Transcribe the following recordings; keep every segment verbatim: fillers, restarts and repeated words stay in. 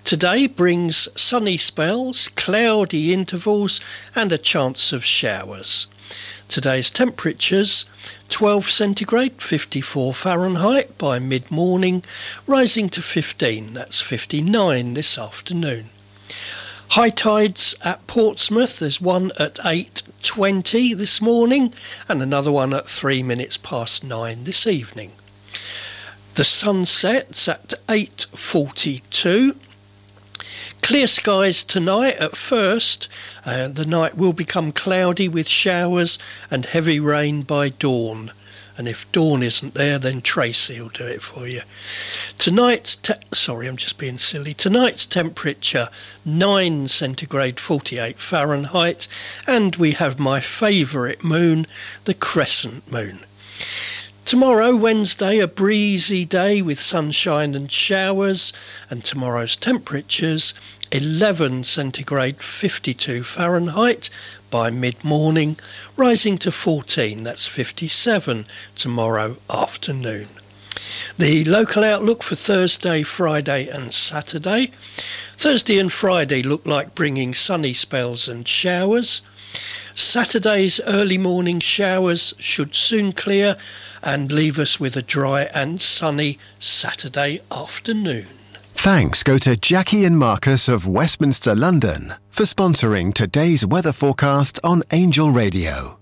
Today brings sunny spells, cloudy intervals and a chance of showers. Today's temperatures twelve centigrade, fifty-four Fahrenheit by mid-morning, rising to fifteen, that's fifty-nine this afternoon. High tides at Portsmouth, there's one at eight twenty this morning and another one at three minutes past nine this evening. The sun sets at eight forty-two. Clear skies tonight at first. Uh, the night will become cloudy with showers and heavy rain by dawn. And if dawn isn't there, then Tracy will do it for you. Tonight's, te- sorry, I'm just being silly. Tonight's temperature, nine centigrade, forty-eight Fahrenheit. And we have my favourite moon, the crescent moon. Tomorrow, Wednesday, a breezy day with sunshine and showers. And tomorrow's temperatures, eleven centigrade, fifty-two Fahrenheit by mid-morning, rising to fourteen, that's fifty-seven tomorrow afternoon. The local outlook for Thursday, Friday and Saturday. Thursday and Friday look like bringing sunny spells and showers. Saturday's early morning showers should soon clear and leave us with a dry and sunny Saturday afternoon. Thanks go to Jackie and Marcus of Westminster, London, for sponsoring today's weather forecast on Angel Radio.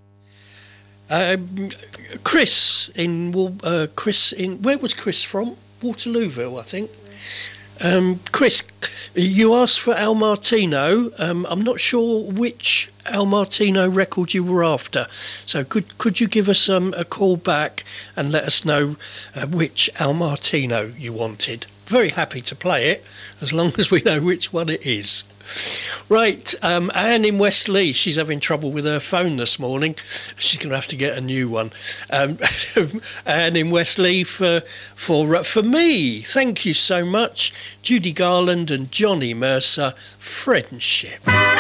Um, Chris in uh, Chris in where was Chris from? Waterlooville, I think. Um, Chris, you asked for Al Martino. Um, I'm not sure which Al Martino record you were after, so could could you give us um, a call back and let us know uh, which Al Martino you wanted? Very happy to play it, as long as we know which one it is. Right, um, Anne in Westleigh, she's having trouble with her phone this morning. She's going to have to get a new one. Um, Anne in Westleigh, for, for, uh, for me, thank you so much. Judy Garland and Johnny Mercer, Friendship.